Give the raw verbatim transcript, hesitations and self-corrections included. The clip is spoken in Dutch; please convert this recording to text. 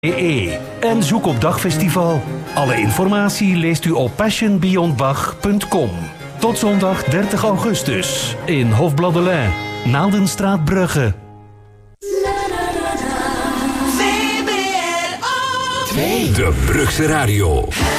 en zoek op Dagfestival. Alle informatie leest u op passion beyond bach punt com. Tot zondag dertig augustus in Hofbladelijn, Naaldenstraat, Brugge. De Brugse Radio.